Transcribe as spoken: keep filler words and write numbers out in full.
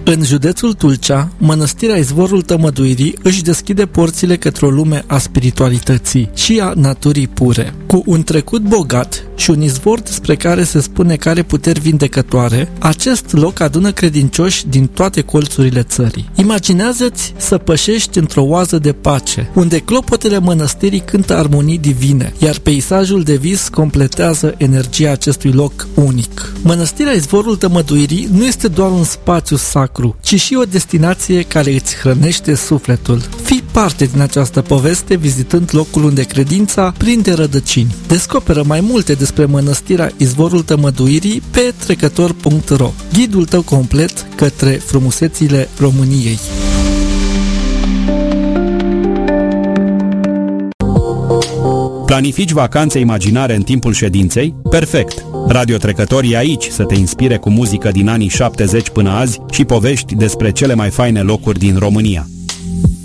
În județul Tulcea, Mănăstirea Izvorul Tămăduirii își deschide porțile către o lume a spiritualității și a naturii pure. Cu un trecut bogat și un izvor despre care se spune că are puteri vindecătoare, acest loc adună credincioși din toate colțurile țării. Imaginează-ți să pășești într-o oază de pace, unde clopotele mănăstirii cântă armonii divine, iar peisajul de vis completează energia acestui loc unic. Mănăstirea Izvorul Tămăduirii nu este doar un spațiu sacru, ci și o destinație care îți hrănește sufletul. Fii parte din această poveste vizitând locul unde credința prinde rădăcini. Descoperă mai multe despre Mănăstirea Izvorul Tămăduirii pe trecător punct ro, ghidul tău complet către frumusețile României. Planifici vacanțe imaginare în timpul ședinței? Perfect! Radio Trecător e aici să te inspire cu muzică din anii șaptezeci până azi și povești despre cele mai faine locuri din România.